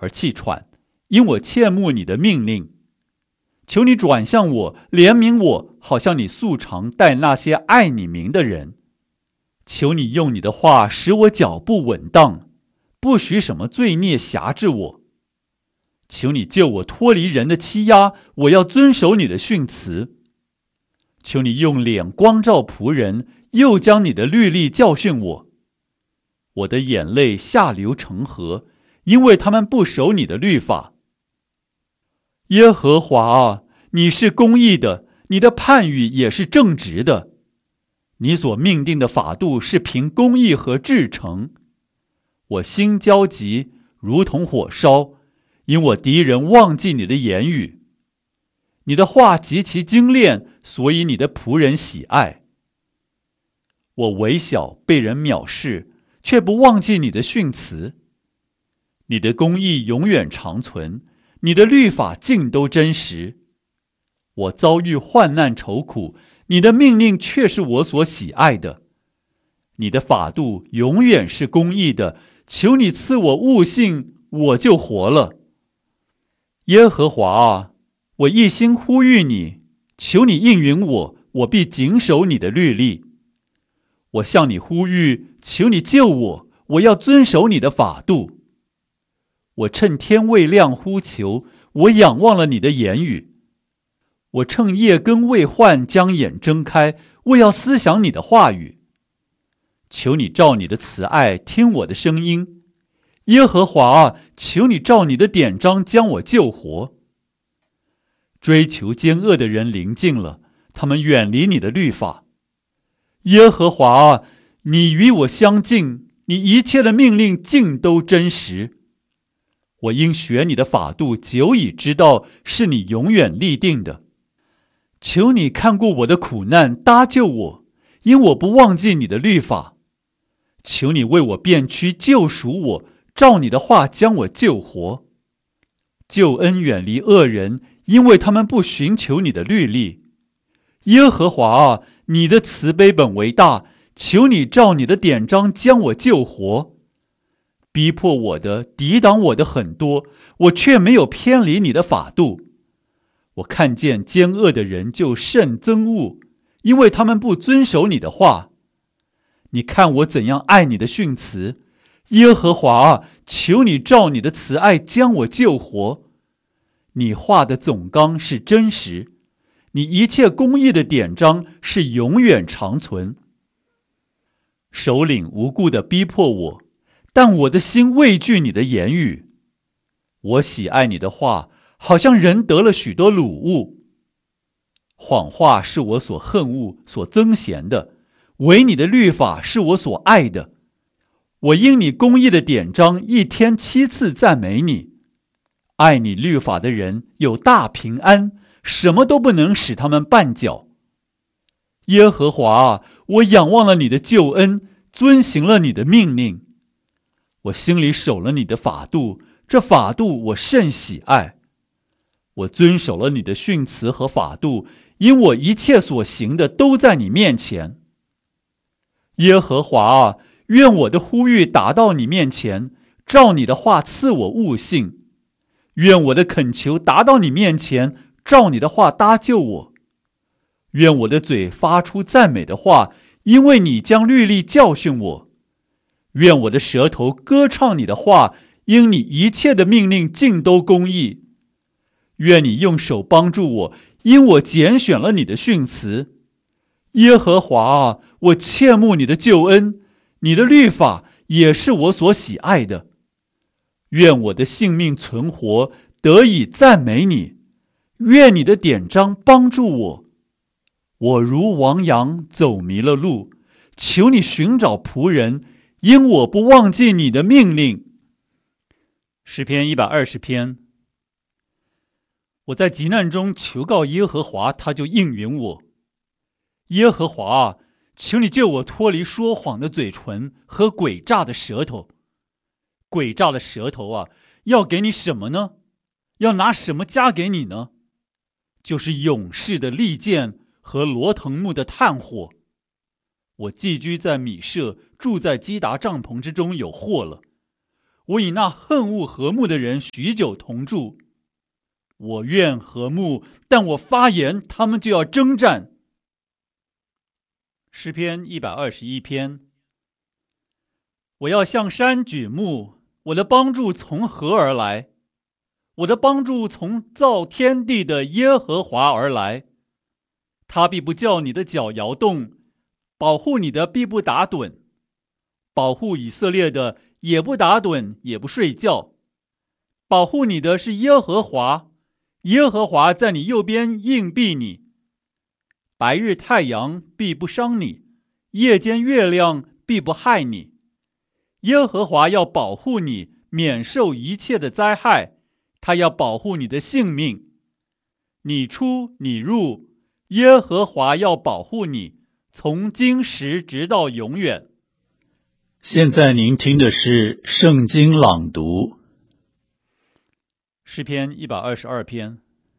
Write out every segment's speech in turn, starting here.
而气喘，因我切慕你的命令。求你转向我，怜悯我，好像你素常待那些爱你名的人。求你用你的话使我脚步稳当，不许什么罪孽辖制我。求你救我脱离人的欺压，我要遵守你的训词。求你用脸光照仆人，又将你的律例教训我。我的眼泪下流成河，因为他们不守你的律法。耶和华啊，你是公义的，你的判语也是正直的。你所命定的法度是凭公义和至诚。我心焦急，如同火烧，因我敌人忘记你的言语。你的话极其精炼，所以你的仆人喜爱。我微小，被人藐视，却不忘记你的训词。你的公义永远长存，你的律法尽都真实。我遭遇患难愁苦，你的命令却是我所喜爱的。你的法度永远是公义的，求你赐我悟性，我就活了。耶和华啊，我一心呼吁你，求你应允我，我必谨守你的律例。我向你呼吁，求你救我，我要遵守你的法度。我趁天未亮呼求，我仰望了你的言语。我趁夜更未换将眼睁开，我要思想你的话语。求你照你的慈爱听我的声音。耶和华啊，求你照你的典章将我救活。追求奸恶的人临近了，他们远离你的律法。耶和华啊，你与我相近，你一切的命令尽都真实。我因学你的法度，久已知道是你永远立定的。求你看顾我的苦难，搭救我，因我不忘记你的律法。求你为我辨屈，救赎我，照你的话将我救活。救恩远离恶人，因为他们不寻求你的律例。耶和华啊，你的慈悲本为大，求你照你的典章将我救活。逼迫我的，抵挡我的很多，我却没有偏离你的法度。我看见奸恶的人就甚憎恶，因为他们不遵守你的话。你看我怎样爱你的训词，耶和华啊，求你照你的慈爱将我救活。你话的总纲是真实，你一切公义的典章是永远长存。首领无故地逼迫我，但我的心畏惧你的言语。我喜爱你的话，好像人得了许多掳物。谎话是我所恨恶、所憎嫌的，唯你的律法是我所爱的。我因你公义的典章，一天7次赞美你。爱你律法的人有大平安，什么都不能使他们绊脚。耶和华啊，我仰望了你的救恩，遵行了你的命令。我心里守了你的法度，这法度我甚喜爱。我遵守了你的训词和法度，因我一切所行的都在你面前。耶和华啊，愿我的呼吁达到你面前，照你的话赐我悟性。愿我的恳求达到你面前，照你的话搭救我。愿我的嘴发出赞美的话，因为你将律例教训我。愿我的舌头歌唱你的话，因你一切的命令尽都公义。愿你用手帮助我，因我拣选了你的训词。耶和华啊，我切慕你的救恩，你的律法也是我所喜爱的。愿我的性命存活，得以赞美你。愿你的典章帮助我。我如亡羊走迷了路，求你寻找仆人，因我不忘记你的命令。诗篇120篇。我在急难中求告耶和华，他就应允我。耶和华啊，求你救我脱离说谎的嘴唇和诡诈的舌头。诡诈的舌头啊，要给你什么呢？要拿什么加给你呢？就是勇士的利剑和罗藤木的炭火。我寄居在米舍，住在基达帐篷之中有祸了。 我与那恨恶和睦的人许久同住。我愿和睦，但我发言，他们就要征战。诗篇121篇。我要向山举目，我的帮助从何而来？我的帮助从造天地的耶和华而来。他必不叫你的脚摇动，保护你的必不打盹，保护以色列的也不打盹，也不睡觉。保护你的是耶和华，耶和华在你右边硬币你。白日太阳必不伤你，夜间月亮必不害你。耶和华要保护你，免受一切的灾害，他要保护你的性命。你出你入，耶和华要保护你，从今时直到永远。 现在您听的是圣经朗读。 诗篇122篇。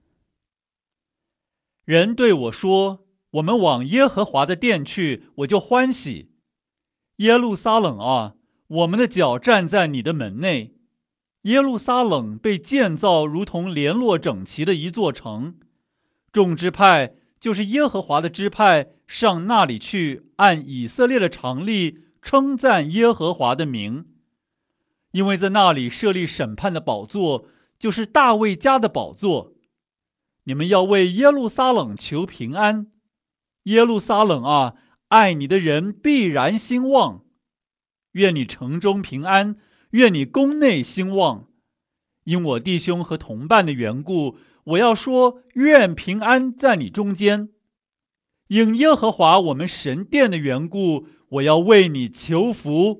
人对我说，我们往耶和华的殿去，我就欢喜。耶路撒冷啊，我们的脚站在你的门内。耶路撒冷被建造如同联络整齐的一座城，众支派就是耶和华的支派上那里去，按以色列的常例称赞耶和华的名，因为在那里设立审判的宝座，就是大卫家的宝座。你们要为耶路撒冷求平安。耶路撒冷啊，爱你的人必然兴旺。愿你城中平安，愿你宫内兴旺。因我弟兄和同伴的缘故，我要说，愿平安在你中间。因耶和华我们神殿的缘故，我要为你求福。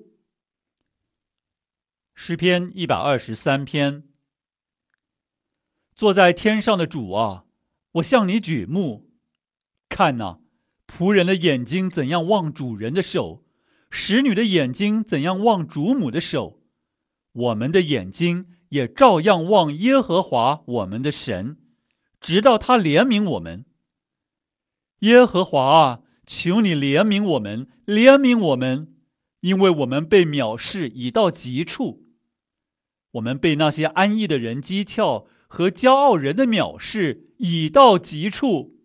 诗篇123篇。坐在天上的主啊，我向你举目。看哪，仆人的眼睛怎样望主人的手，使女的眼睛怎样望主母的手，我们的眼睛也照样望耶和华我们的神，直到他怜悯我们。耶和华啊，求你怜悯我们，怜悯我们，因为我们被藐视已到极处。我们被那些安逸的人讥诮，和骄傲人的藐视已到极处。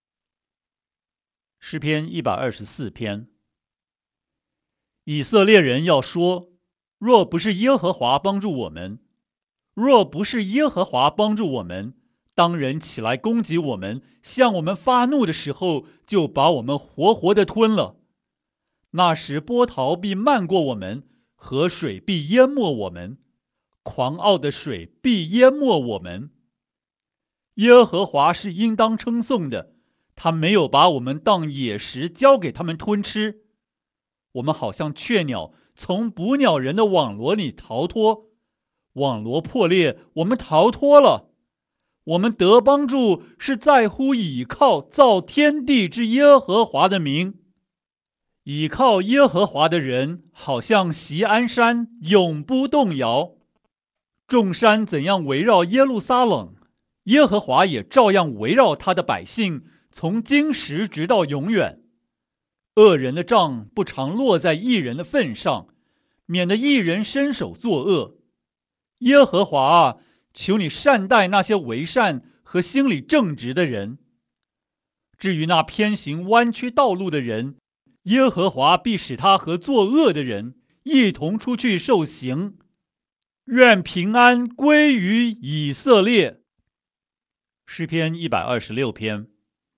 诗篇124篇。以色列人要说，若不是耶和华帮助我们，若不是耶和华帮助我们，当人起来攻击我们，向我们发怒的时候，就把我们活活的吞了。那时波涛必漫过我们，河水必淹没我们，狂傲的水必淹没我们。耶和华是应当称颂的，他没有把我们当野食交给他们吞吃。我们好像雀鸟从捕鸟人的网罗里逃脱，网罗破裂，我们逃脱了。我们得帮助是在乎倚靠造天地之耶和华的名。倚靠耶和华的人，好像锡安山，永不动摇。众山怎样围绕耶路撒冷，耶和华也照样围绕他的百姓，从今时直到永远。恶人的杖不常落在义人的份上，免得义人伸手作恶。耶和华啊，求你善待那些为善和心里正直的人。至于那偏行弯曲道路的人，耶和华必使他和作恶的人一同出去受刑。愿平安归于以色列。诗篇126篇。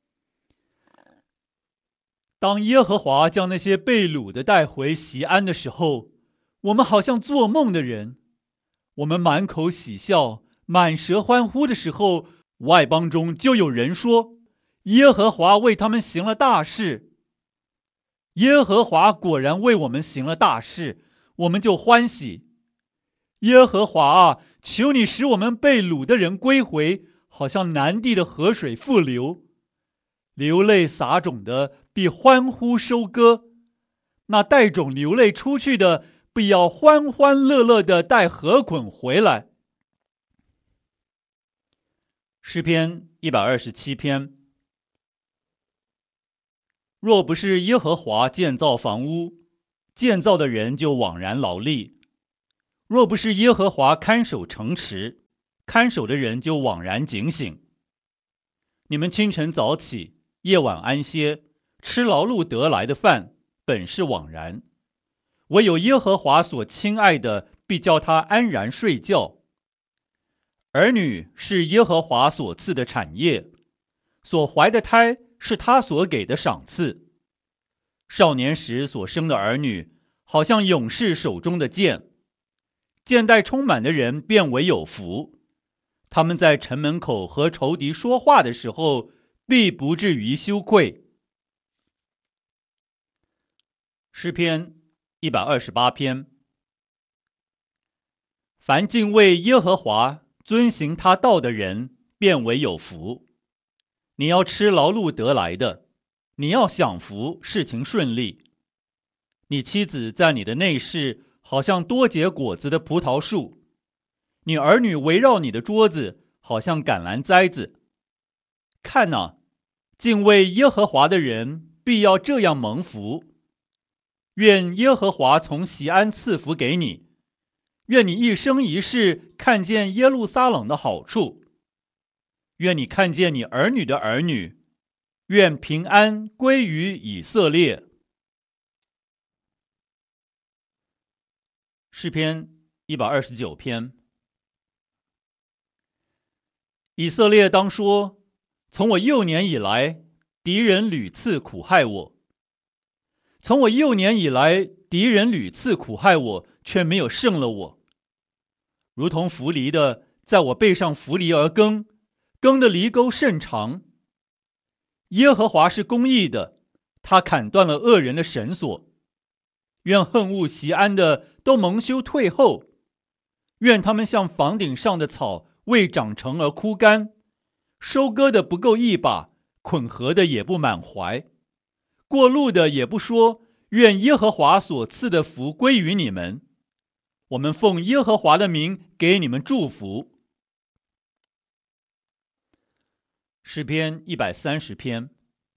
当耶和华将那些被掳的带回锡安的时候，我们好像做梦的人。我们满口喜笑，满舌欢呼的时候，外邦中就有人说，耶和华为他们行了大事。耶和华果然为我们行了大事，我们就欢喜。耶和华啊，求你使我们被掳的人归回，好像南地的河水复流。流泪撒种的必欢呼收割，那带种流泪出去的必要欢欢乐乐的带禾捆回来。诗篇127篇。若不是耶和华建造房屋，建造的人就枉然劳力； 若不是耶和华看守城池，看守的人就枉然警醒。你们清晨早起，夜晚安歇，吃劳碌得来的饭，本是枉然。唯有耶和华所亲爱的，必叫他安然睡觉。儿女是耶和华所赐的产业，所怀的胎是他所给的赏赐。少年时所生的儿女，好像勇士手中的剑，剑带充满的人便为有福。他们在城门口和仇敌说话的时候，必不至于羞愧。诗篇128篇。凡敬畏耶和华、遵行他道的人，便为有福。你要吃劳碌得来的，你要享福，事情顺利。你妻子在你的内室，好像多结果子的葡萄树；你儿女围绕你的桌子，好像橄榄栽子。看哪，敬畏耶和华的人，必要这样蒙福。愿耶和华从锡安赐福给你，愿你一生一世看见耶路撒冷的好处，愿你看见你儿女的儿女，愿平安归于以色列。诗篇129篇。以色列当说，从我幼年以来，敌人屡次苦害我。从我幼年以来，敌人屡次苦害我，却没有胜了我。如同扶犁的在我背上扶犁而耕，耕的犁沟甚长。耶和华是公义的，他砍断了恶人的绳索。愿恨恶锡安的都蒙羞退后，愿他们像房顶上的草，未长成而枯干，收割的不够一把，捆禾的也不满怀，过路的也不说，愿耶和华所赐的福归于你们。我们奉耶和华的名给你们祝福。诗篇130篇。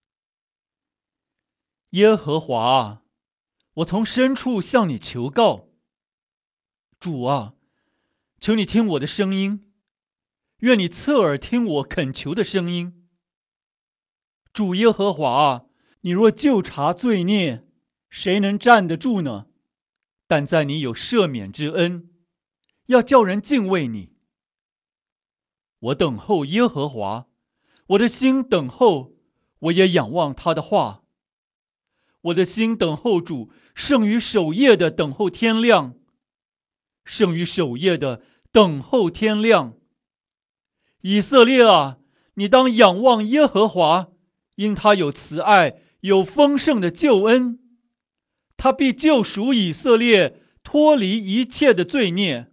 耶和华啊，我从深处向你求告。主啊，求你听我的声音，愿你侧耳听我恳求的声音。主耶和华啊，你若究察罪孽，谁能站得住呢？但在你有赦免之恩，要叫人敬畏你。我等候耶和华，我的心等候，我也仰望他的话。我的心等候主，胜于守夜的等候天亮，胜于守夜的等候天亮。以色列啊，你当仰望耶和华，因他有慈爱，有丰盛的救恩。他必救赎以色列，脱离一切的罪孽。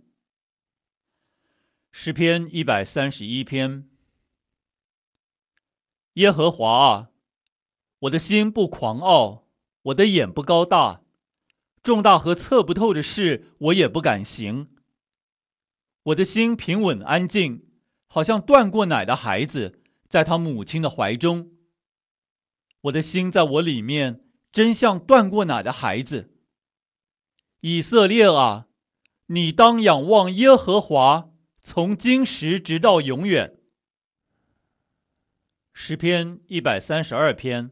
诗篇131篇。耶和华啊，我的心不狂傲，我的眼不高大，重大和测不透的事，我也不敢行。我的心平稳安静，好像断过奶的孩子，在他母亲的怀中。我的心在我里面，真像断过奶的孩子。以色列啊，你当仰望耶和华，从今时直到永远。诗篇132篇。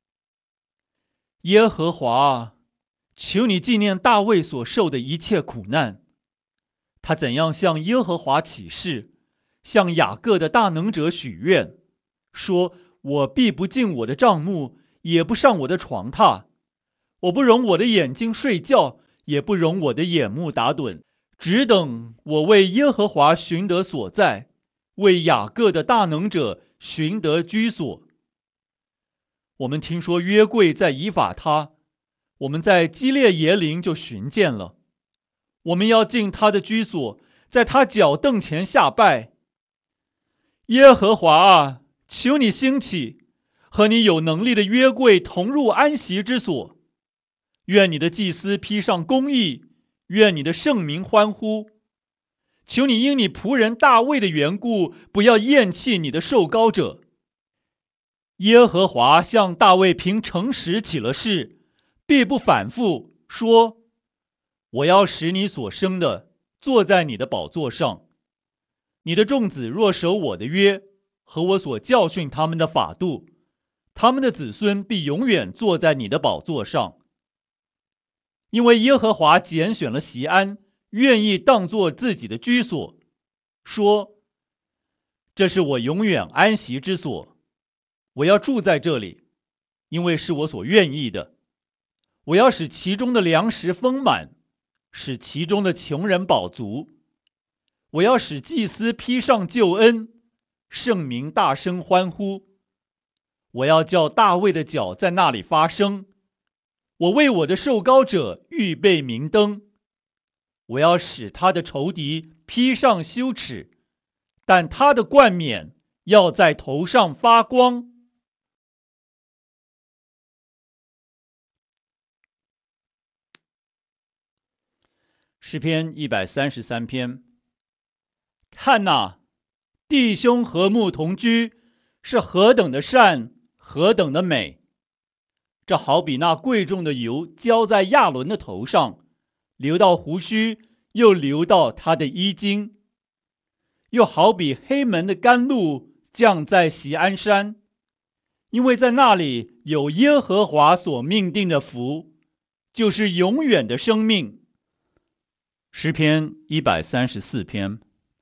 耶和华啊，求你纪念大卫所受的一切苦难。他怎样向耶和华起誓，向雅各的大能者许愿，说：我必不进我的帐幕，也不上我的床榻，我不容我的眼睛睡觉，也不容我的眼目打盹，只等我为耶和华寻得所在，为雅各的大能者寻得居所。我们听说约柜在以法他，我们在基列耶琳就寻见了。我们要进他的居所，在他脚凳前下拜。耶和华啊，求你兴起，和你有能力的约柜同入安息之所。愿你的祭司披上公义，愿你的圣民欢呼。求你因你仆人大卫的缘故，不要厌弃你的受膏者。耶和华向大卫凭诚实起了誓，必不反复，说：我要使你所生的坐在你的宝座上。你的众子若守我的约和我所教训他们的法度，他们的子孙必永远坐在你的宝座上。因为耶和华拣选了锡安，愿意当作自己的居所，说：这是我永远安息之所，我要住在这里，因为是我所愿意的。我要使其中的粮食丰满，使其中的穷人饱足。我要使祭司披上救恩，圣民大声欢呼。我要叫大卫的脚在那里发声。我为我的受膏者预备明灯。我要使他的仇敌披上羞耻，但他的冠冕要在头上发光。诗篇133篇。看哪，弟兄和睦同居，是何等的善，何等的美！这好比那贵重的油浇在亚伦的头上，流到胡须，又流到他的衣襟；又好比黑门的甘露降在锡安山，因为在那里有耶和华所命定的福，就是永远的生命。诗篇134篇。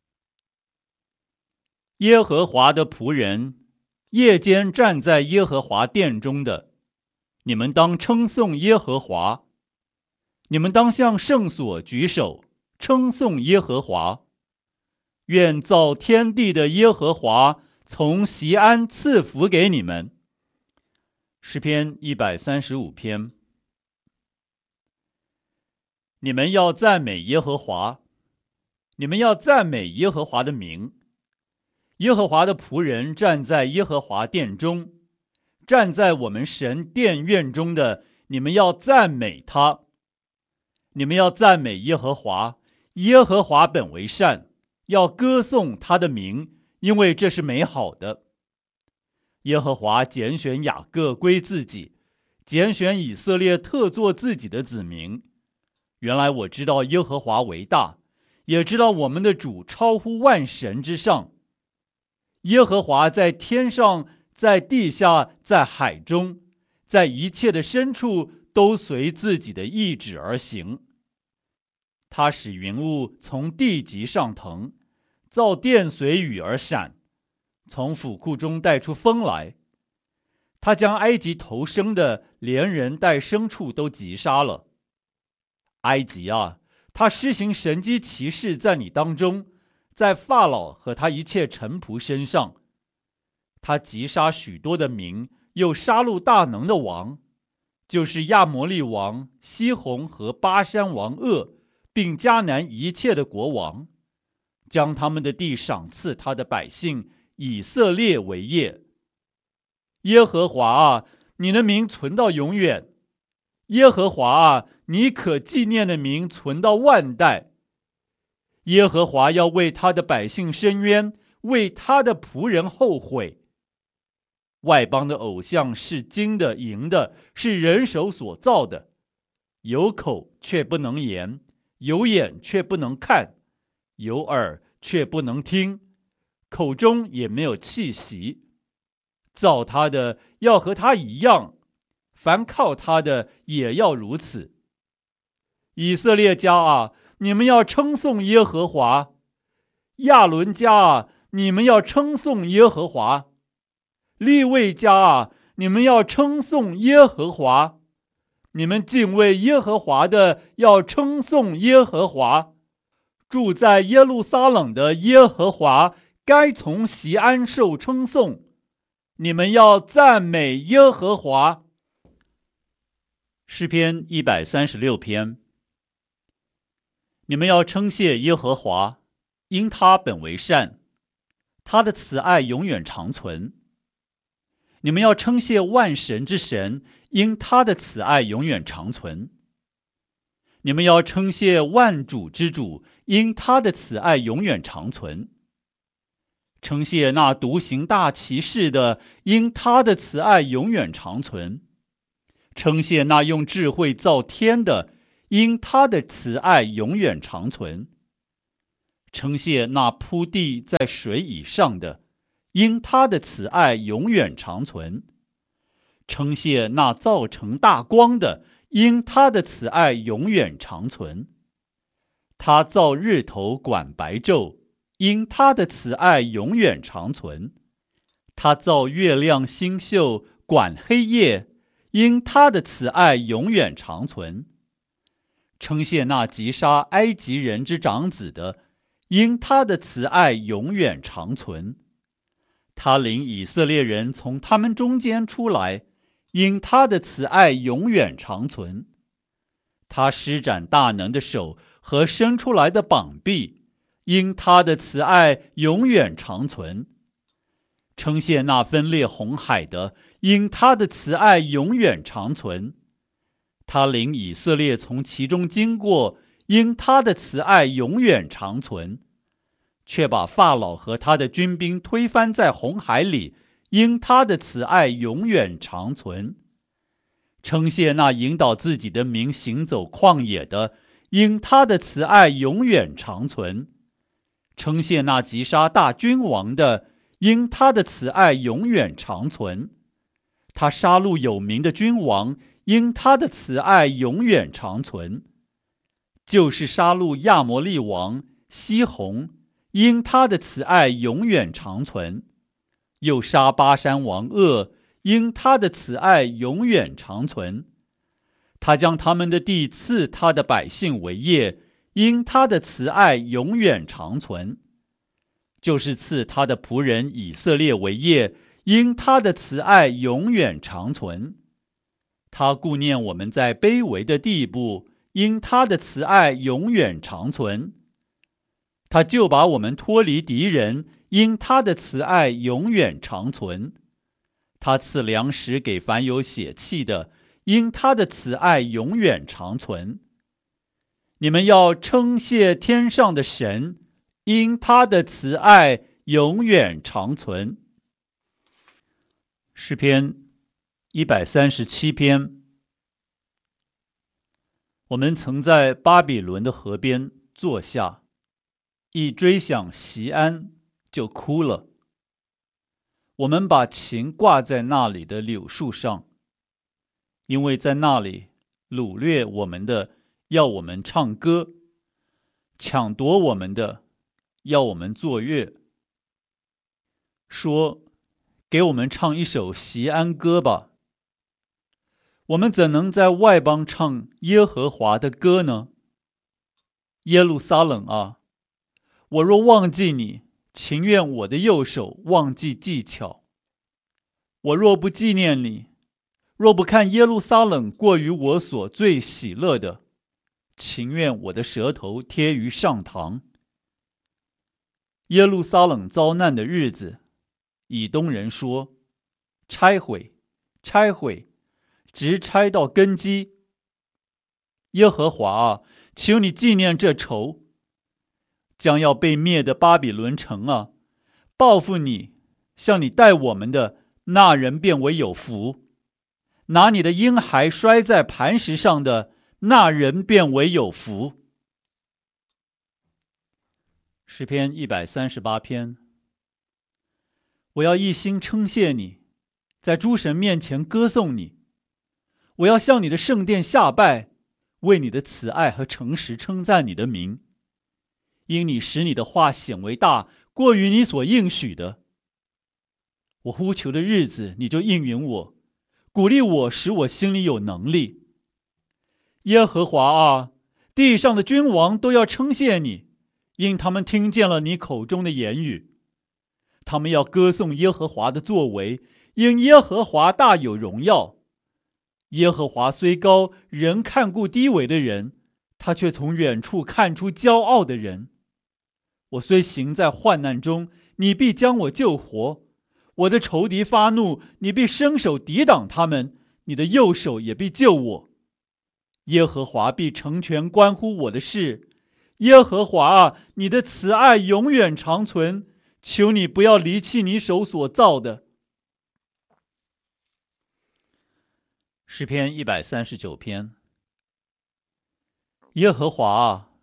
耶和华的仆人，夜间站在耶和华殿中的，你们当称颂耶和华。你们当向圣所举手，称颂耶和华。愿造天地的耶和华从锡安赐福给你们。诗篇135篇。你们要赞美耶和华，你们要赞美耶和华的名。耶和华的仆人站在耶和华殿中，站在我们神殿院中的，你们要赞美他。你们要赞美耶和华，耶和华本为善，要歌颂他的名，因为这是美好的。耶和华拣选雅各归自己，拣选以色列特作自己的子民。原来我知道耶和华为大，也知道我们的主超乎万神之上。耶和华在天上，在地下，在海中，在一切的深处，都随自己的意志而行。他使云雾从地极上腾，造电随雨而闪，从府库中带出风来。他将埃及头生的，连人带牲畜都击杀了。埃及啊，他施行神迹奇事在你当中，在法老和他一切臣仆身上。他击杀许多的民，又杀戮大能的王，就是亚摩利王西宏和巴山王噩，并迦南一切的国王，将他们的地赏赐他的百姓以色列为业。耶和华啊，你的名存到永远。耶和华啊，你可纪念的名存到万代。耶和华要为他的百姓伸冤，为他的仆人后悔。外邦的偶像是金的银的，是人手所造的，有口却不能言，有眼却不能看，有耳却不能听，口中也没有气息。造他的要和他一样，凡靠他的也要如此。以色列家啊，你们要称颂耶和华；亚伦家啊，你们要称颂耶和华；利未家啊，你们要称颂耶和华。你们敬畏耶和华的，要称颂耶和华。住在耶路撒冷的耶和华，该从锡安受称颂。你们要赞美耶和华。诗篇136篇。你们要称谢耶和华，因他本为善，他的慈爱永远长存。你们要称谢万神之神，因他的慈爱永远长存。你们要称谢万主之主，因他的慈爱永远长存。称谢那独行大奇事的，因他的慈爱永远长存。称谢那用智慧造天的，因他的慈爱永远长存。 称谢那铺地在水以上的，因他的慈爱永远长存。称谢那造成大光的，因他的慈爱永远长存。他造日头管白昼，因他的慈爱永远长存。他造月亮星宿管黑夜，因他的慈爱永远长存。称谢那击杀埃及人之长子的，因他的慈爱永远长存。他领以色列人从他们中间出来，因他的慈爱永远长存。他施展大能的手和伸出来的膀臂，因他的慈爱永远长存。称谢那分裂红海的，因他的慈爱永远长存。他领以色列从其中经过，因他的慈爱永远长存。却把法老和他的军兵推翻在红海里，因他的慈爱永远长存。称谢那引导自己的民行走旷野的，因他的慈爱永远长存。称谢那击杀大君王的，因他的慈爱永远长存。他杀戮有名的君王，因他的慈爱永远长存。就是杀戮亚摩利王西宏，因他的慈爱永远长存。又杀巴山王噩，因他的慈爱永远长存。他将他们的地赐他的百姓为业，因他的慈爱永远长存。就是赐他的仆人以色列为业，因他的慈爱永远长存。他顾念我们在卑微的地步，因他的慈爱永远长存。他就把我们脱离敌人，因他的慈爱永远长存。他赐粮食给凡有血气的，因他的慈爱永远长存。你们要称谢天上的神，因他的慈爱永远长存。诗篇137篇。我们曾在巴比伦的河边坐下，一追想锡安就哭了。我们把琴挂在那里的柳树上，因为在那里掳掠我们的要我们唱歌，抢夺我们的要我们作乐，说给我们唱一首锡安歌吧。我们怎能在外邦唱耶和华的歌呢？耶路撒冷啊，我若忘记你，情愿我的右手忘记技巧。我若不纪念你，若不看耶路撒冷过于我所最喜乐的，情愿我的舌头贴于上膛。耶路撒冷遭难的日子，以东人说：拆毁，拆毁，直拆到根基。耶和华啊，求你纪念这仇。将要被灭的巴比伦城啊，报复你，向你待我们的那人便为有福；拿你的婴孩摔在磐石上的那人便为有福。诗篇138篇。我要一心称谢你，在诸神面前歌颂你。我要向你的圣殿下拜，为你的慈爱和诚实称赞你的名。因你使你的话显为大，过于你所应许的。我呼求的日子，你就应允我，鼓励我，使我心里有能力。耶和华啊，地上的君王都要称谢你，因他们听见了你口中的言语。他们要歌颂耶和华的作为，因耶和华大有荣耀。耶和华虽高，人看顾低微的人，他却从远处看出骄傲的人。我虽行在患难中，你必将我救活；我的仇敌发怒，你必伸手抵挡他们，你的右手也必救我。耶和华必成全关乎我的事。耶和华啊，你的慈爱永远长存，求你不要离弃你手所造的。诗篇139篇。耶和华啊，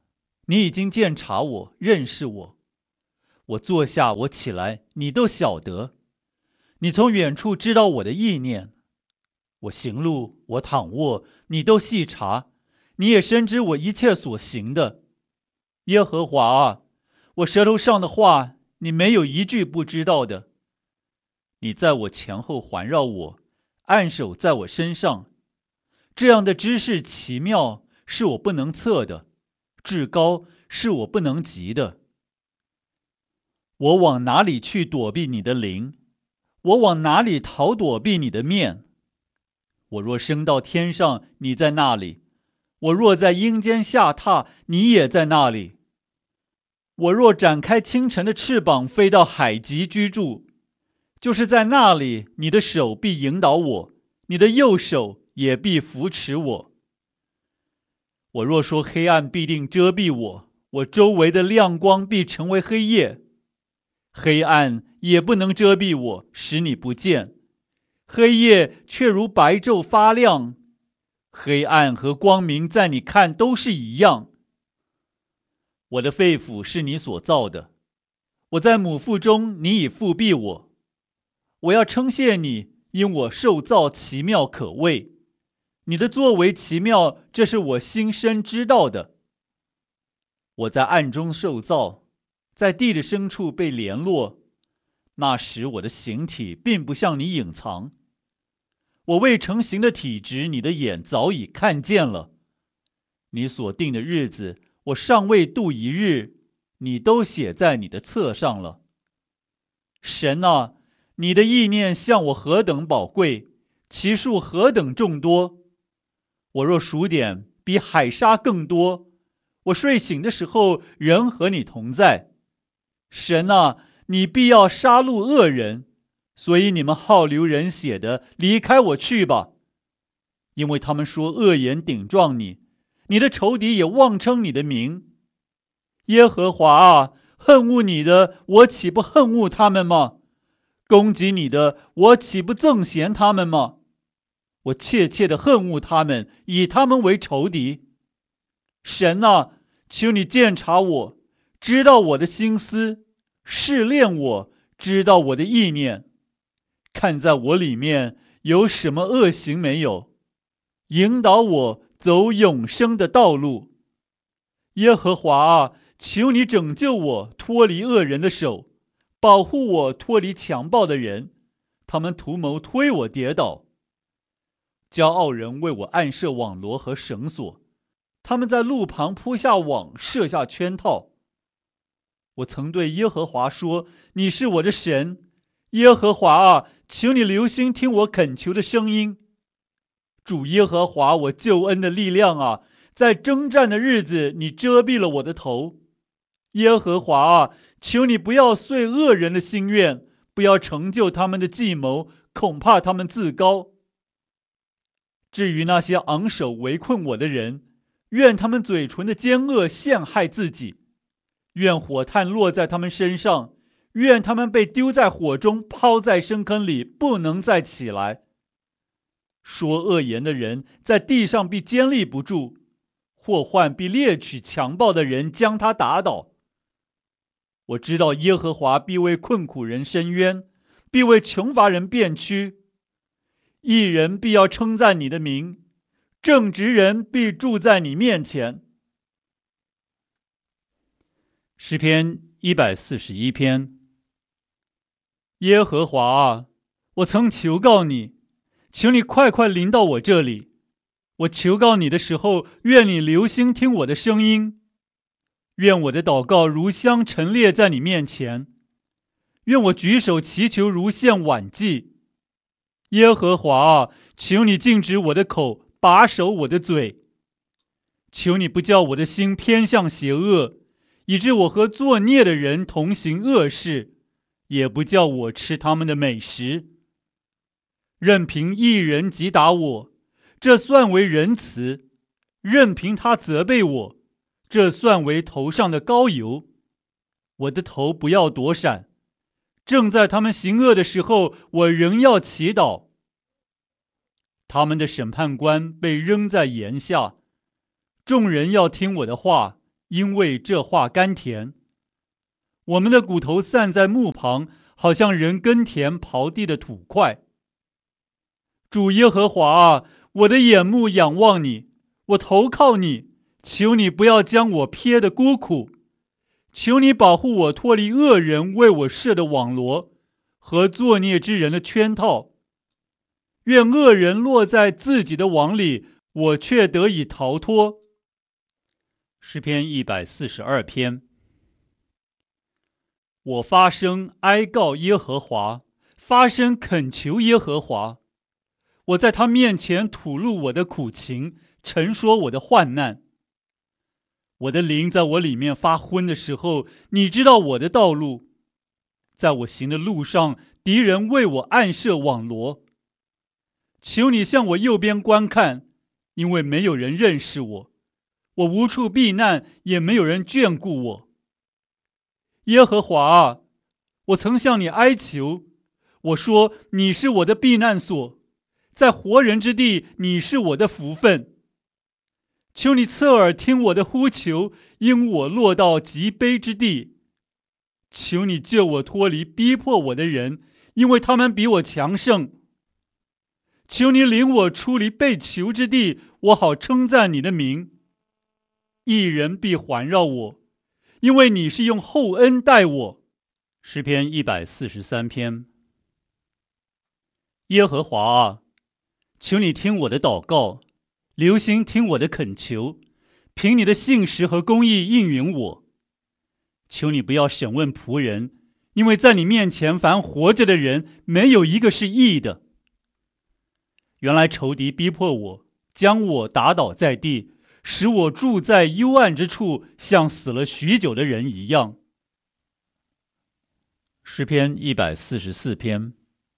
你已经鉴察我，认识我。我坐下，我起来，你都晓得。你从远处知道我的意念。我行路，我躺卧，你都细察。你也深知我一切所行的。耶和华啊，我舌头上的话，你没有一句不知道的。你在我前后环绕我，按手在我身上。这样的知识奇妙，是我不能测的，至高是我不能及的。我往哪里去躲避你的灵？我往哪里逃躲避你的面？我若升到天上，你在那里；我若在阴间下榻，你也在那里。我若展开清晨的翅膀，飞到海极居住，就是在那里，你的手必引导我，你的右手也必扶持我。我若说黑暗必定遮蔽我，我周围的亮光必成为黑夜。黑暗也不能遮蔽我，使你不见。黑夜却如白昼发亮。黑暗和光明在你看都是一样。我的肺腑是你所造的，我在母腹中，你已复庇我。我要称谢你，因我受造奇妙可畏。你的作为奇妙，这是我心深知道的。我在暗中受造，在地的深处被联络。那时我的形体并不向你隐藏。我未成形的体质，你的眼早已看见了。你所定的日子，我尚未度一日，你都写在你的册上了。神啊，你的意念向我何等宝贵，其数何等众多。我若数点，比海沙更多。我睡醒的时候，仍和你同在。神啊，你必要杀戮恶人，所以你们好流人血的，离开我去吧。因为他们说恶言顶撞你，你的仇敌也妄称你的名。耶和华啊，恨恶你的，我岂不恨恶他们吗？攻击你的，我岂不憎嫌他们吗？我切切的恨恶他们，以他们为仇敌。神啊，求你鉴察我，知道我的心思，试炼我，知道我的意念，看在我里面有什么恶行没有，引导我走永生的道路。耶和华啊，求你拯救我，脱离恶人的手，保护我脱离强暴的人，他们图谋推我跌倒。骄傲人为我暗设网罗和绳索，他们在路旁铺下网，设下圈套。我曾对耶和华说，你是我的神。耶和华啊，求你留心听我恳求的声音。主耶和华，我救恩的力量啊，在征战的日子，你遮蔽了我的头。耶和华啊，求你不要遂恶人的心愿，不要成就他们的计谋，恐怕他们自高。至于那些昂首围困我的人，愿他们嘴唇的奸恶陷害自己，愿火炭落在他们身上，愿他们被丢在火中，抛在深坑里，不能再起来。说恶言的人在地上必坚立不住，祸患必猎取强暴的人，将他打倒。我知道耶和华必为困苦人伸冤，必为穷乏人辩屈。义人必要称赞你的名，正直人必住在你面前。诗篇141篇。耶和华啊，我曾求告你，求你快快临到我这里。我求告你的时候，愿你留心听我的声音。愿我的祷告如香陈列在你面前，愿我举手祈求如献晚祭。耶和华啊，求你禁止我的口，把守我的嘴。求你不叫我的心偏向邪恶，以致我和作孽的人同行恶事，也不叫我吃他们的美食。任凭一人击打我，这算为仁慈；任凭他责备我，这算为头上的膏油。我的头不要躲闪，正在他们行恶的时候，我仍要祈祷。他们的审判官被扔在檐下，众人要听我的话， 因为这话甘甜。我们的骨头散在墓旁，好像人耕田刨地的土块。主耶和华啊，我的眼目仰望你，我投靠你，求你不要将我撇得孤苦，求你保护我脱离恶人为我设的网罗和作孽之人的圈套。愿恶人落在自己的网里，我却得以逃脱。诗篇142篇。我发声哀告耶和华，发声恳求耶和华。我在他面前吐露我的苦情，陈说我的患难。我的灵在我里面发昏的时候，你知道我的道路。在我行的路上，敌人为我暗设网罗。求你向我右边观看，因为没有人认识我，我无处避难，也没有人眷顾我。耶和华啊，我曾向你哀求，我说你是我的避难所，在活人之地，你是我的福分。求你侧耳听我的呼求，因我落到极卑之地。求你救我脱离逼迫我的人，因为他们比我强盛。求你领我出离被囚之地，我好称赞你的名。义人必环绕我，因为你是用厚恩待我。诗篇143篇。耶和华啊，求你听我的祷告，留心听我的恳求，凭你的信实和公义应允我。求你不要审问仆人，因为在你面前凡活着的人，没有一个是义的。原来仇敌逼迫我，将我打倒在地，使我住在幽暗之处，像死了许久的人一样。诗篇144篇。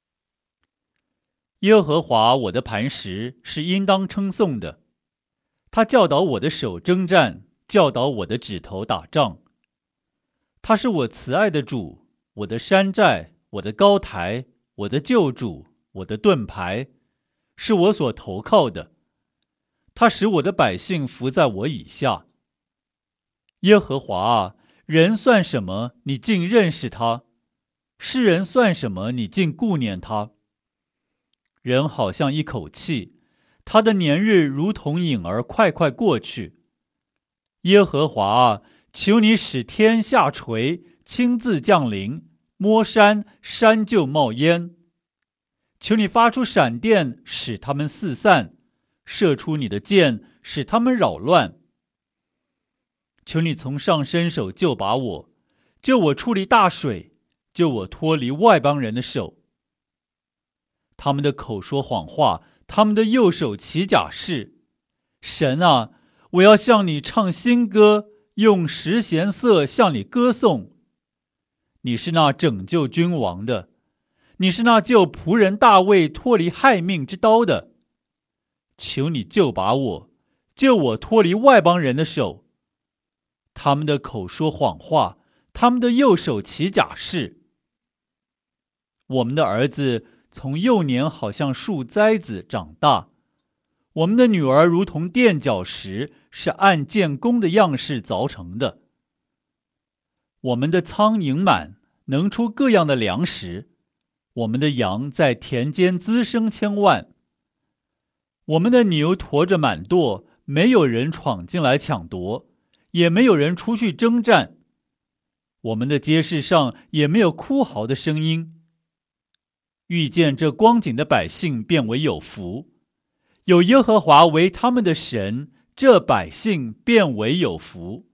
耶和华我的磐石是应当称颂的，他教导我的手征战，教导我的指头打仗。他是我慈爱的主，我的山寨，我的高台，我的救主，我的盾牌，是我所投靠的。他使我的百姓服在我以下。耶和华啊，人算什么，你竟认识他？世人算什么，你竟顾念他？人好像一口气，他的年日如同影儿快快过去。耶和华啊，求你使天下垂，亲自降临，摸山，山就冒烟。求你发出闪电，使他们四散，射出你的箭，使他们扰乱。求你从上伸手救拔我，救我出离大水，救我脱离外邦人的手。他们的口说谎话，他们的右手起假誓。神啊，我要向你唱新歌，用十弦瑟向你歌颂。你是那拯救君王的，你是那救仆人大卫脱离害命之刀的。求你救拔我，救我脱离外邦人的手。他们的口说谎话，他们的右手起假誓。我们的儿子从幼年好像树栽子长大，我们的女儿如同垫脚石，是按建工的样式凿成的。我们的仓盈满，能出各样的粮食，我们的羊在田间滋生千万。我们的牛驮着满垛，没有人闯进来抢夺，也没有人出去征战。我们的街市上也没有哭嚎的声音。遇见这光景的百姓便为有福，有耶和华为他们的神，这百姓便为有福。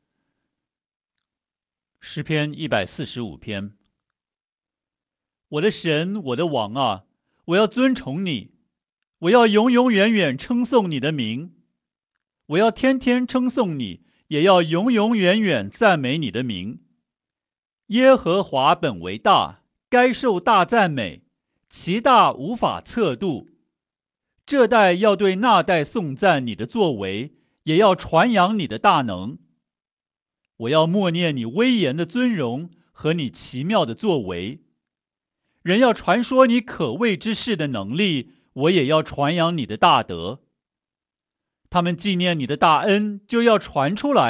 诗篇145篇。我的神，我的王啊，我要尊崇你，我要永永远远称颂你的名，我要天天称颂你，也要永永远远赞美你的名。耶和华本为大，该受大赞美，其大无法测度。这代要对那代颂赞你的作为，也要传扬你的大能。我要默念你威严的尊荣和你奇妙的作为。人要传说你可畏之事的能力，我也要传扬你的大德。他们纪念你的大恩，就要传出来，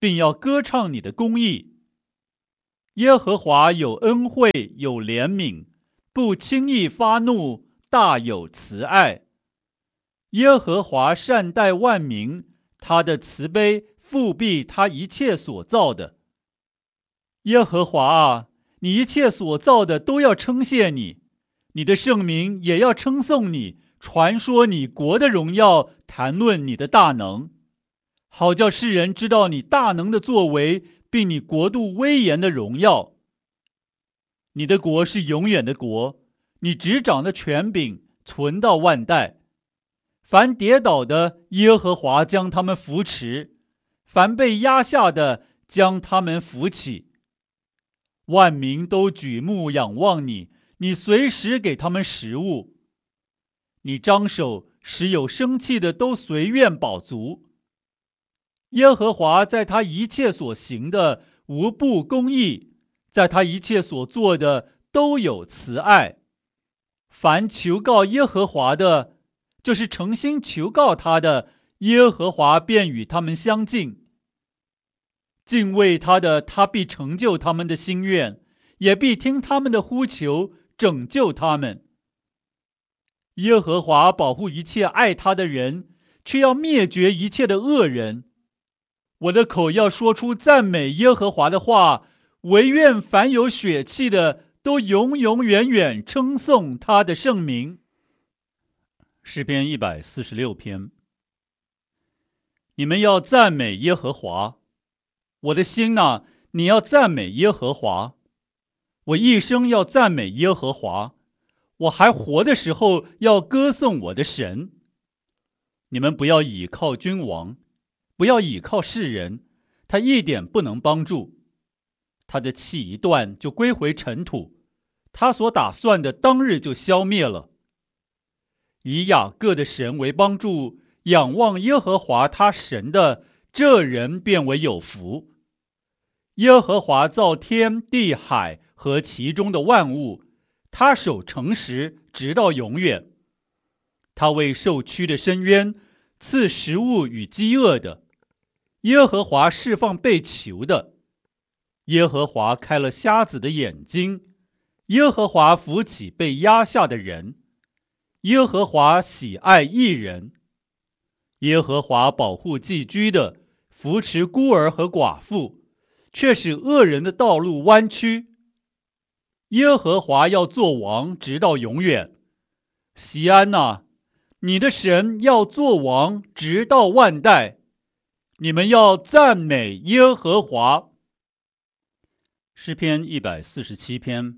并要歌唱你的公义。耶和华有恩惠，有怜悯，不轻易发怒，大有慈爱。耶和华善待万民，他的慈悲覆庇他一切所造的。耶和华啊，你一切所造的都要称谢你，你的圣名也要称颂你，传说你国的荣耀，谈论你的大能，好叫世人知道你大能的作为，并你国度威严的荣耀。你的国是永远的国，你执掌的权柄存到万代。凡跌倒的，耶和华将他们扶持；凡被压下的，将他们扶起。万民都举目仰望你，你随时给他们食物。你张手，使有生气的都随愿饱足。耶和华在他一切所行的无不公义，在他一切所做的都有慈爱。凡求告耶和华的，就是诚心求告他的，耶和华便与他们相近。敬畏他的，他必成就他们的心愿，也必听他们的呼求，拯救他们。耶和华保护一切爱他的人，却要灭绝一切的恶人。我的口要说出赞美耶和华的话，惟愿凡有血气的都永永远远称颂他的圣名。 诗篇146篇。 你们要赞美耶和华，我的心哪，你要赞美耶和华。我一生要赞美耶和华，我还活的时候要歌颂我的神。你们不要倚靠君王，不要倚靠世人，他一点不能帮助。他的气一断就归回尘土，他所打算的当日就消灭了。以雅各的神为帮助，仰望耶和华他神的，这人便为有福。耶和华造天地海和其中的万物，他守诚实直到永远。他为受屈的伸冤，赐食物与饥饿的。耶和华释放被囚的。耶和华开了瞎子的眼睛。耶和华扶起被压下的人。耶和华喜爱义人。耶和华保护寄居的，扶持孤儿和寡妇，却使恶人的道路弯曲。耶和华要做王直到永远。锡安哪，你的神要做王直到万代。你们要赞美耶和华。 诗篇147篇。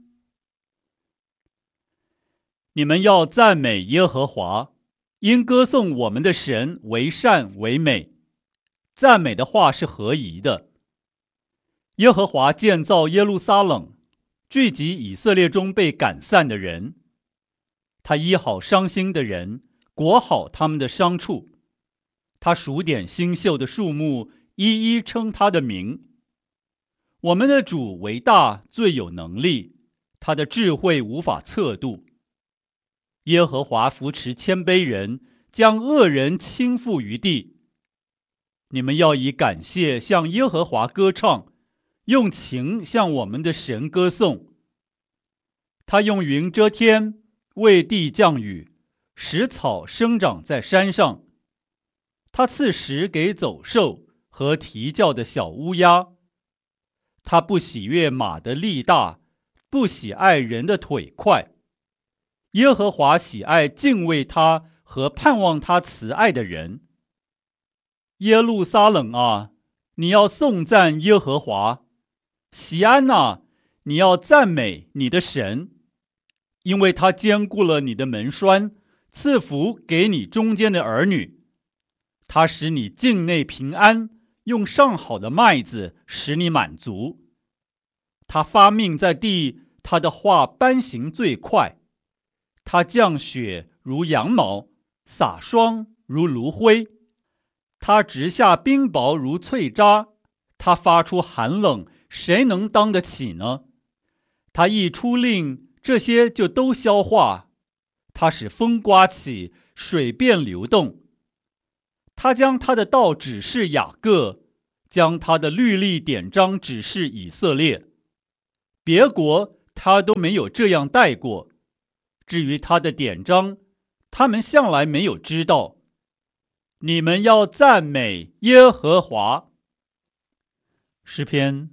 你们要赞美耶和华，因歌颂我们的神为善为美。赞美的话是合宜的。耶和华建造耶路撒冷，聚集以色列中被赶散的人。他医好伤心的人，裹好他们的伤处。他数点星宿的数目，一一称他的名。我们的主为大，最有能力，他的智慧无法测度。耶和华扶持谦卑人，将恶人倾覆于地。你们要以感谢向耶和华歌唱，用情向我们的神歌颂。他用云遮天，为地降雨，使草生长在山上。他赐食给走兽和啼叫的小乌鸦。他不喜悦马的力大，不喜爱人的腿快。耶和华喜爱敬畏他和盼望他慈爱的人。耶路撒冷啊，你要颂赞耶和华。锡安哪，你要赞美你的神，因为他坚固了你的门栓，赐福给你中间的儿女。他使你境内平安，用上好的麦子使你满足。他发命在地，他的话颁行最快。他降雪如羊毛，洒霜如炉灰。他直下冰雹如脆渣。他发出寒冷，谁能当得起呢？他一出令，这些就都消化。他使风刮起，水便流动。他将他的道指示雅各， 将他的律例典章指示以色列，别国他都没有这样带过。至于他的典章，他们向来没有知道。你们要赞美耶和华。诗篇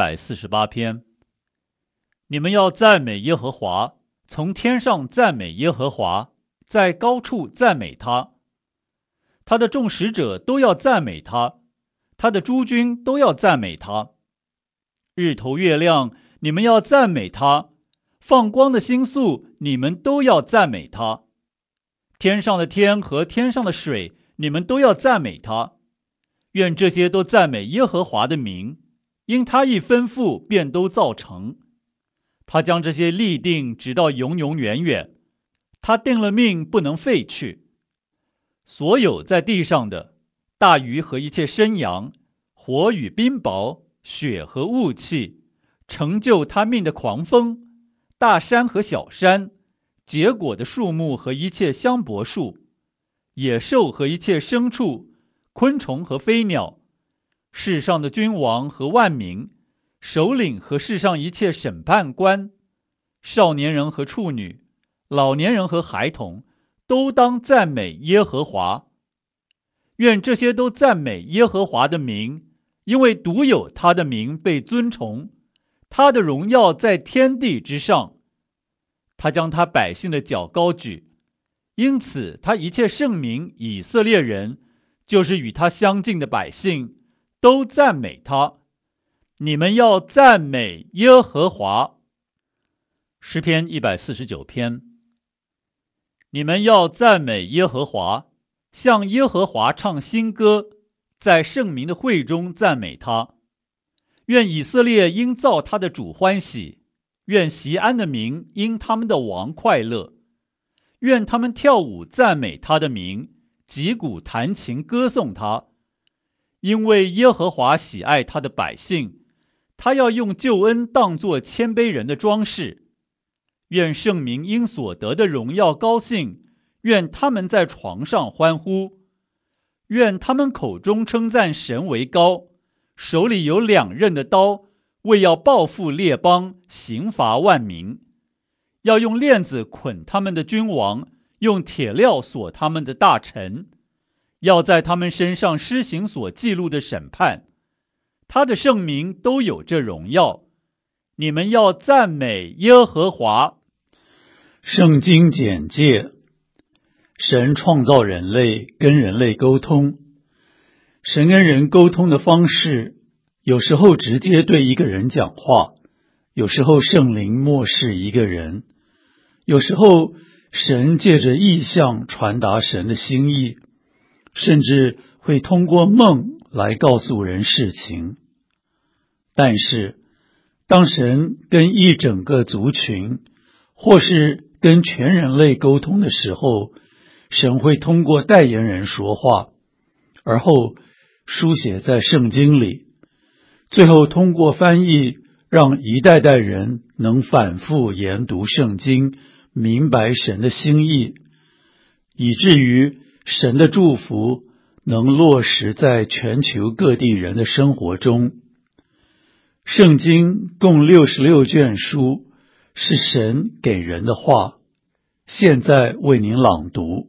148篇。你们要赞美耶和华，从天上赞美耶和华，在高处赞美他。他的众使者都要赞美他，他的诸军都要赞美他。日头月亮，你们要赞美他；放光的星宿，你们都要赞美他。天上的天和天上的水，你们都要赞美他。愿这些都赞美耶和华的名，因他一吩咐，便都造成。他将这些立定，直到永永远远。他定了命，不能废去。所有在地上的大鱼和一切生羊，火与冰雹，雪和雾气，成就他命的狂风，大山和小山，结果的树木和一切香柏树，野兽和一切牲畜，昆虫和飞鸟，世上的君王和万民，首领和世上一切审判官，少年人和处女，老年人和孩童，都当赞美耶和华。愿这些都赞美耶和华的名，因为独有他的名被尊崇，他的荣耀在天地之上。他将他百姓的脚高举，因此他一切圣民以色列人，就是与他相近的百姓，都赞美他。你们要赞美耶和华。诗篇149篇。你们要赞美耶和华，向耶和华唱新歌，在圣民的会中赞美他。愿以色列因造他的主欢喜，愿锡安的民因他们的王快乐。愿他们跳舞赞美他的名，击鼓弹琴歌颂他。因为耶和华喜爱他的百姓，他要用救恩当作谦卑人的装饰。愿圣民因所得的荣耀高兴，愿他们在床上欢呼。愿他们口中称赞神为高，手里有两刃的刀，为要报复列邦，刑罚万民。要用链子捆他们的君王，用铁镣锁他们的大臣。要在他们身上施行所记录的审判。他的圣名都有这荣耀。你们要赞美耶和华。 圣经简介：神创造人类，跟人类沟通。神跟人沟通的方式，有时候直接对一个人讲话，有时候圣灵默示一个人，有时候神借着异象传达神的心意，甚至会通过梦来告诉人事情。但是当神跟一整个族群，或是跟全人类沟通的时候，神会通过代言人说话，而后书写在圣经里，最后通过翻译，让一代代人能反复研读圣经，明白神的心意，以至于神的祝福能落实在全球各地人的生活中。圣经共66卷书，是神给人的话。现在为您朗读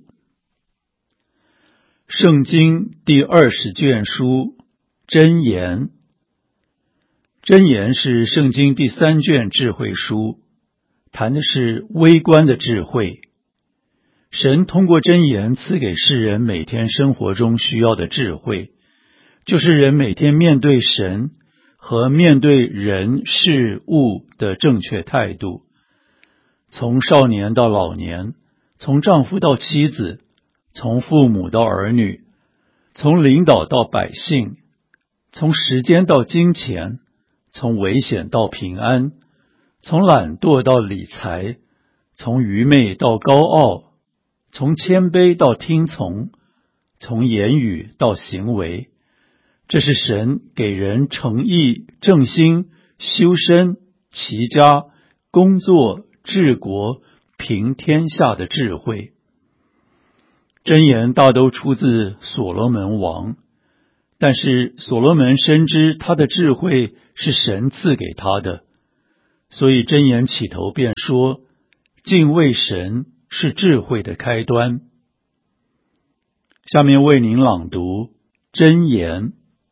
圣经第20卷书箴言。箴言是圣经第3卷智慧书，谈的是微观的智慧。神通过箴言赐给世人每天生活中需要的智慧，就是人每天面对神和面对人事物的正确态度。从少年到老年，从丈夫到妻子，从父母到儿女，从领导到百姓，从时间到金钱，从危险到平安，从懒惰到理财，从愚昧到高傲，从谦卑到听从，从言语到行为。这是神给人诚意、正心、修身、齐家、工作、治国、平天下的智慧。箴言大都出自所罗门王， 但是所罗门深知他的智慧是神赐给他的，所以箴言起头便说，敬畏神是智慧的开端。下面为您朗读箴言。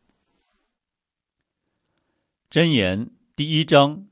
箴言第1章，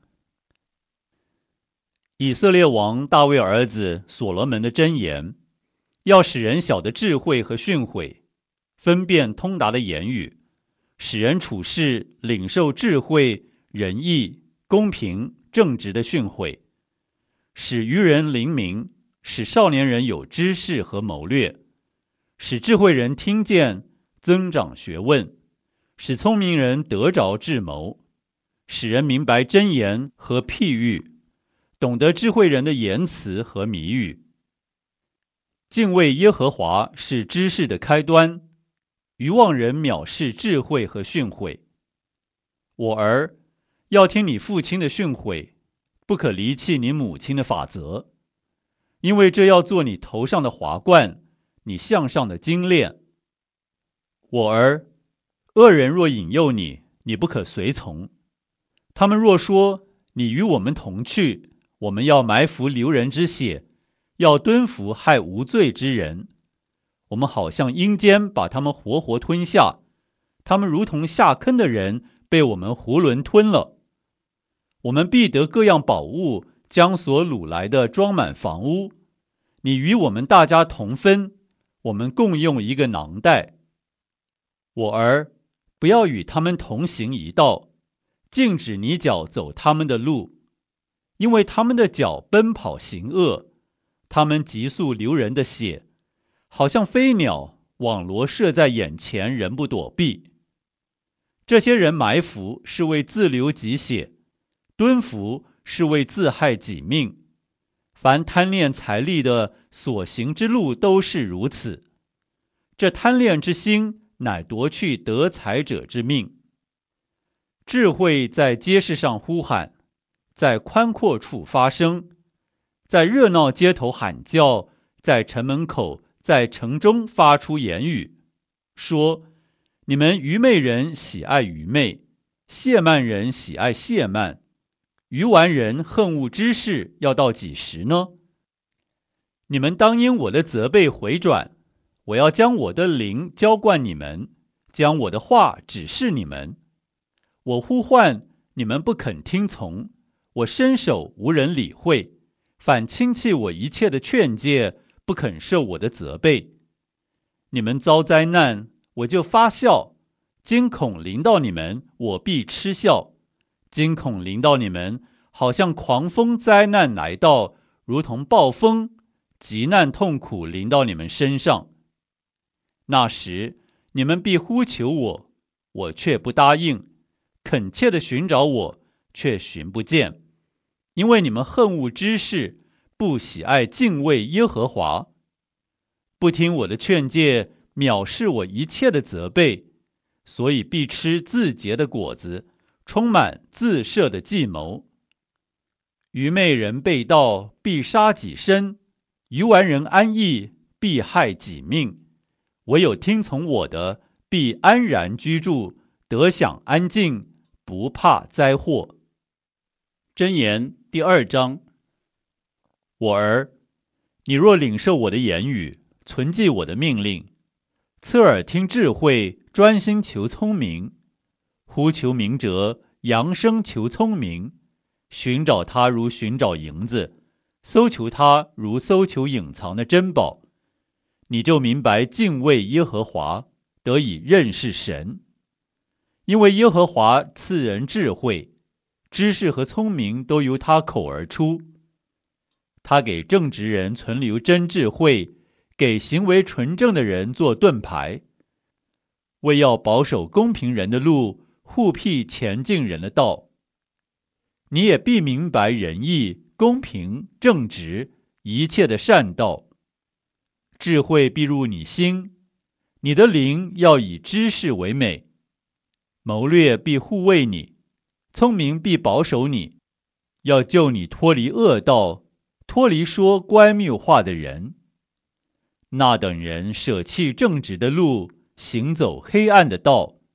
以色列王大卫儿子所罗门的箴言，要使人晓得智慧和训诲，分辨通达的言语，使人处事领受智慧、仁义、公平、正直的训诲，使愚人灵明，使少年人有知识和谋略，使智慧人听见，增长学问，使聪明人得着智谋，使人明白箴言和譬喻，懂得智慧人的言辞和谜语。敬畏耶和华是知识的开端，愚妄人藐视智慧和训诲。我儿，要听你父亲的训诲，不可离弃你母亲的法则，因为这要做你头上的华冠，你项上的金链。我儿，恶人若引诱你，你不可随从。他们若说，你与我们同去，我们要埋伏流人之血，要蹲伏害无罪之人。我们好像阴间把他们活活吞下，他们如同下坑的人，被我们囫囵吞了。我们必得各样宝物，将所掳来的装满房屋。你与我们大家同分，我们共用一个囊袋。我儿，不要与他们同行一道，禁止你脚走他们的路，因为他们的脚奔跑行恶，他们急速流人的血，好像飞鸟，网罗射在眼前，人不躲避。这些人埋伏是为自流己血，蹲伏是为自害己命。凡贪恋财力的所行之路都是如此。这贪恋之心，乃夺去得财者之命。智慧在街市上呼喊，在宽阔处发声，在热闹街头喊叫，在城门口，在城中发出言语，说：你们愚昧人喜爱愚昧，亵慢人喜爱亵慢，愚顽人恨恶知识，要到几时呢？你们当因我的责备回转，我要将我的灵浇灌你们，将我的话指示你们。我呼唤，你们不肯听从，我伸手无人理会，反轻弃我一切的劝诫，不肯受我的责备。你们遭灾难，我就发笑；惊恐临到你们，我必嗤笑。惊恐临到你们，好像狂风灾难来到，如同暴风，急难痛苦临到你们身上。那时，你们必呼求我，我却不答应；恳切地寻找我，却寻不见。因为你们恨恶知识，不喜爱敬畏耶和华，不听我的劝诫，藐视我一切的责备，所以必吃自结的果子，充满自设的计谋。愚昧人背道，必杀己身；愚顽人安逸，必害己命。唯有听从我的，必安然居住，得享安静，不怕灾祸。箴言第2章。我儿，你若领受我的言语，存记我的命令，侧耳听智慧，专心求聪明，呼求明哲，扬声求聪明，寻找他如寻找银子，搜求他如搜求隐藏的珍宝，你就明白敬畏耶和华，得以认识神。因为耶和华赐人智慧，知识和聪明都由他口而出。他给正直人存留真智慧，给行为纯正的人做盾牌，为要保守公平人的路，护庇前进人的道。你也必明白仁义、公平、正直，一切的善道。智慧必入你心，你的灵要以知识为美。谋略必护卫你，聪明必保守你，要救你脱离恶道，脱离说乖谬话的人。那等人舍弃正直的路，行走黑暗的道，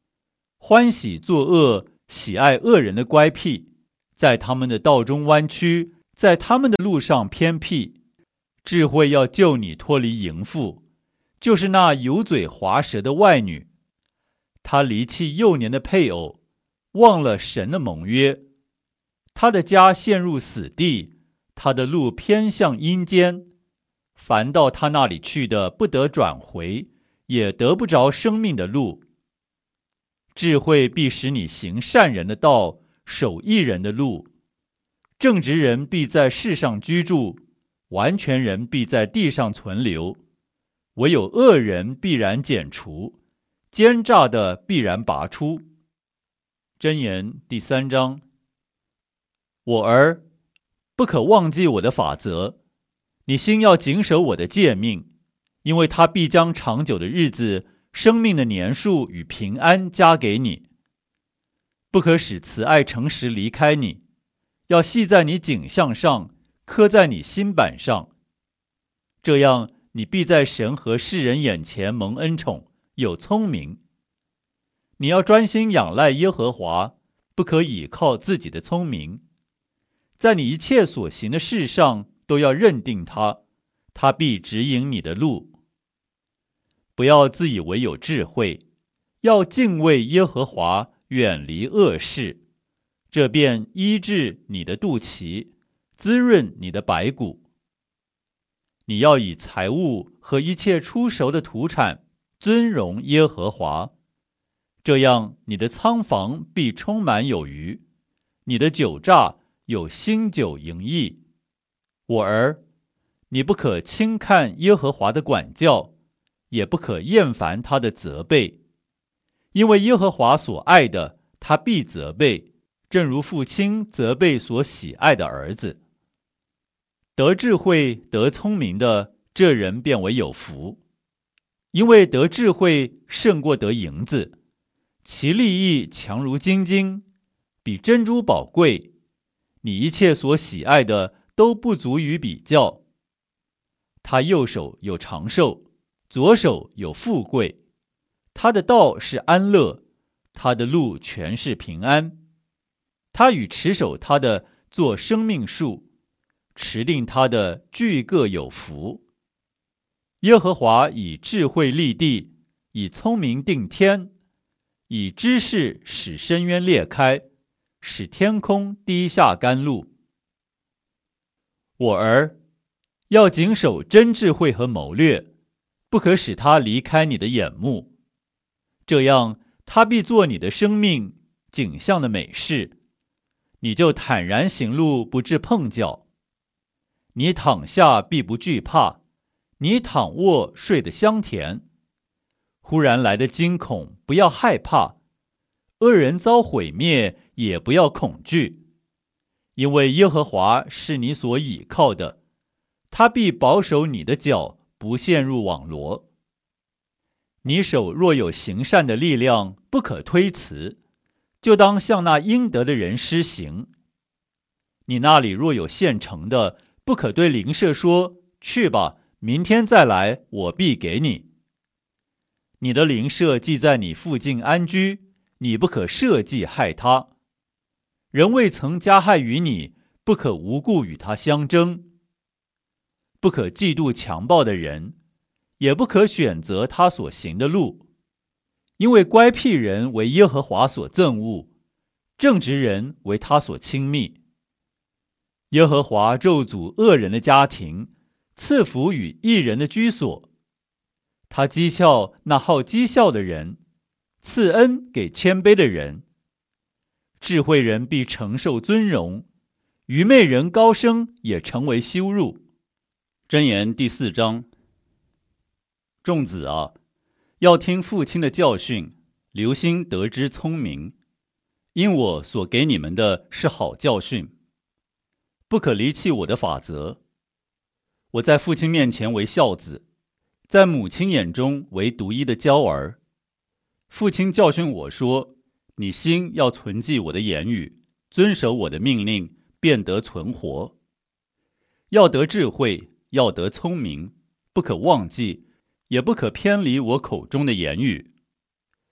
欢喜作恶，喜爱恶人的乖僻，在他们的道中弯曲，在他们的路上偏僻。智慧要救你脱离淫妇，就是那油嘴滑舌的外女。她离弃幼年的配偶，忘了神的盟约。她的家陷入死地，她的路偏向阴间。凡到她那里去的，不得转回，也得不着生命的路。智慧必使你行善人的道，守义人的路。正直人必在世上居住，完全人必在地上存留。唯有恶人必然剪除，奸诈的必然拔出。箴言第3章。我儿，不可忘记我的法则，你心要谨守我的诫命，因为他必将长久的日子、生命的年数与平安加给你。不可使慈爱诚实离开你，要系在你颈项上，刻在你心板上。这样，你必在神和世人眼前蒙恩宠，有聪明。你要专心仰赖耶和华，不可倚靠自己的聪明。在你一切所行的事上都要认定他，他必指引你的路。不要自以为有智慧，要敬畏耶和华，远离恶事，这便医治你的肚脐，滋润你的白骨。你要以财物和一切出熟的土产尊荣耶和华，这样你的仓房必充满有余，你的酒榨有新酒盈溢。我儿，你不可轻看耶和华的管教，也不可厌烦他的责备，因为耶和华所爱的，他必责备，正如父亲责备所喜爱的儿子。得智慧得聪明的，这人便为有福，因为得智慧胜过得银子，其利益强如金金，比珍珠宝贵。你一切所喜爱的都不足于比较。他右手有长寿，左手有富贵。他的道是安乐，他的路全是平安。他与持守他的作生命树，持定他的俱各有福。耶和华以智慧立地，以聪明定天，以知识使深渊裂开，使天空滴下甘露。我儿，要谨守真智慧和谋略，不可使它离开你的眼目。这样，它必做你的生命景象的美事，你就坦然行路，不致碰脚。你躺下必不惧怕，你躺卧睡得香甜。忽然来的惊恐，不要害怕；恶人遭毁灭，也不要恐惧。因为耶和华是你所倚靠的，他必保守你的脚，不陷入网罗。你手若有行善的力量，不可推辞，就当向那应得的人施行。你那里若有现成的，不可对邻舍说：去吧，明天再来，我必给你。你的邻舍既在你附近安居，你不可设计害他。人未曾加害于你，不可无故与他相争。不可嫉妒强暴的人，也不可选择他所行的路，因为乖僻人为耶和华所憎恶，正直人为他所亲密。耶和华咒诅恶人的家庭，赐福与义人的居所。他讥笑那好讥笑的人，赐恩给谦卑的人。智慧人必承受尊荣，愚昧人高升也成为羞辱。箴言第4章。众子啊，要听父亲的教训，留心得知聪明，因我所给你们的是好教训。不可离弃我的法则。我在父亲面前为孝子，在母亲眼中为独一的娇儿。父亲教训我说：你心要存记我的言语，遵守我的命令，便得存活。要得智慧，要得聪明，不可忘记，也不可偏离我口中的言语。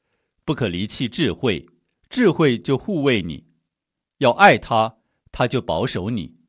不可离弃智慧，智慧就护卫你；要爱他，他就保守你。